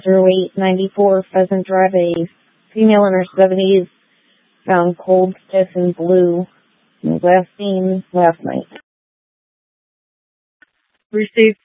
0894 Pheasant Drive, a female in her 70s, found cold, stiff, and blue. Last seen last night. Received